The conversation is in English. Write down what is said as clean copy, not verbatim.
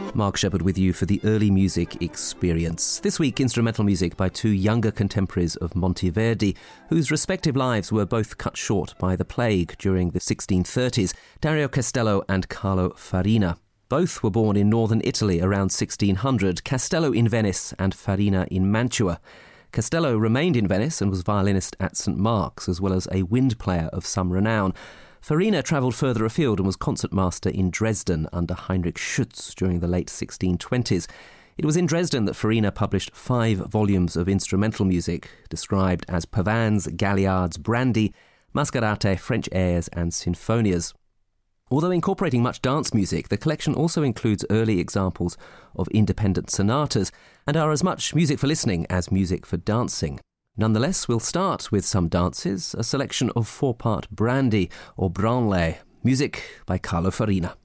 Mark Shepherd with you for the Early Music Experience. This week, instrumental music by two younger contemporaries of Monteverdi, whose respective lives were both cut short by the plague during the 1630s, Dario Castello and Carlo Farina. Both were born in northern Italy around 1600, Castello in Venice and Farina in Mantua. Castello remained in Venice and was violinist at St Mark's, as well as a wind player of some renown. Farina travelled further afield and was concertmaster in Dresden under Heinrich Schütz during the late 1620s. It was in Dresden that Farina published 5 volumes of instrumental music, described as pavans, galliards, brandy, mascarate, French airs and sinfonias. Although incorporating much dance music, the collection also includes early examples of independent sonatas and are as much music for listening as music for dancing. Nonetheless, we'll start with some dances, a selection of 4-part brandy or branle, music by Carlo Farina.